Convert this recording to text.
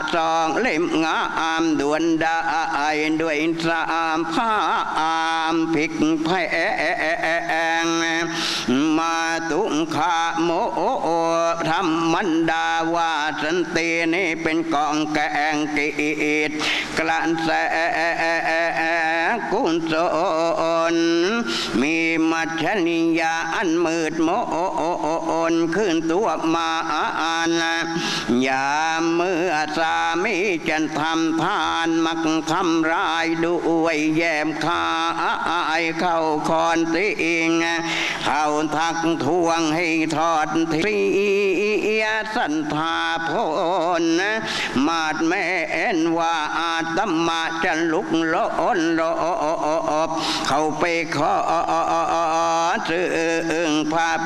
สองเล่มงามดวนได้ด้วยสามผ้ามผิกแพงมาตุงขาโมธรรมันดาวาสันตินี่เป็นกองแกงกีดกลั่นแสกุศลมีมัชนิยาอันมืดมนขึ้นตัวมาอย่าเมื่อสามีจะทำทานมักทำร้ายด้วยแยมคายเข้าคอนติงเข้าทักทวงให้ทอดทีสันทาพลมาดแม่เอ็นว่าอาตมาจะลุกล้นลบเข้าไปขอซึ่งพา